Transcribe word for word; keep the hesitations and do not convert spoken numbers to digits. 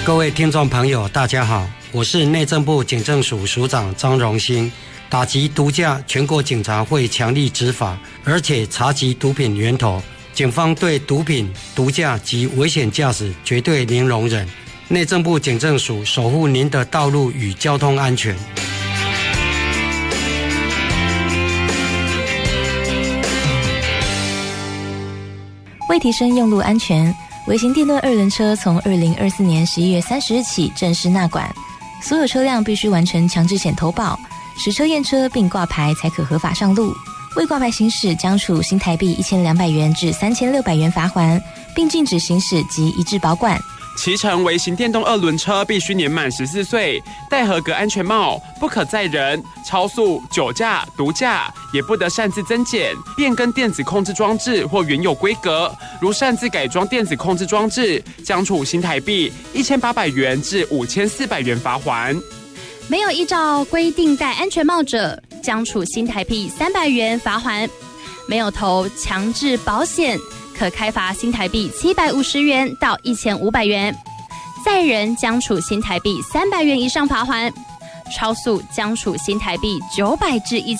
各位听众朋友大家好，我是内政部警政署署长张荣兴。打击毒驾，全国警察会强力执法，而且查缉毒品源头。警方对毒品、毒驾及危险驾驶绝对零容忍。内政部警政署守护您的道路与交通安全。 为提升用路安全，微型电动二轮车从二零二四年十一月三十日起正式纳管，所有车辆必须完成强制险投保，实车验车并挂牌才可合法上路。未挂牌行驶将处新台币一千两百元至三千六百元罚锾，并禁止行驶及移置保管。 骑乘微型电动二轮车必须年满十四岁，戴合格安全帽，不可载人、超速、酒驾、毒驾，也不得擅自增减、变更电子控制装置或原有规格。如擅自改装电子控制装置，将处新台币一千八百元至五千四百元罚锾。 没有依照规定戴安全帽者，将处新台币三百元罚锾；没有投强制保险，可开罚新台币七百五十元到一千五百元；载人将处新台币三百元以上罚锾；超速将处新台币九百至一